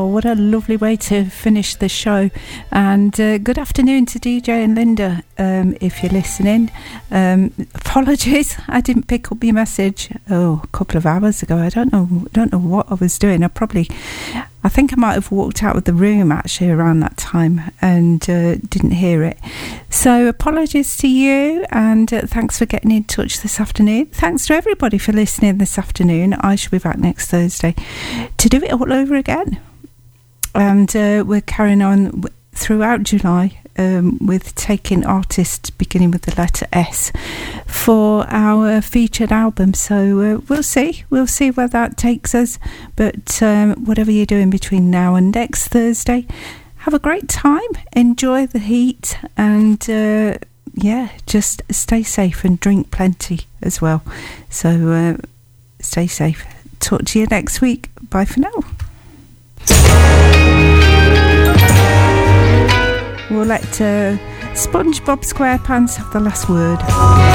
Oh, what a lovely way to finish the show. And good afternoon to DJ and Linda, if you're listening. Apologies, I didn't pick up your message a couple of hours ago. I don't know what I was doing. I think I might have walked out of the room actually around that time and didn't hear it. So apologies to you, and thanks for getting in touch this afternoon. Thanks to everybody for listening this afternoon. I shall be back next Thursday to do it all over again. And we're carrying on throughout July with taking artists beginning with the letter S for our featured album. So we'll see where that takes us. But whatever you're doing between now and next Thursday, have a great time, enjoy the heat, and just stay safe and drink plenty as well. So stay safe. Talk to you next week. Bye for now. We'll let SpongeBob SquarePants have the last word.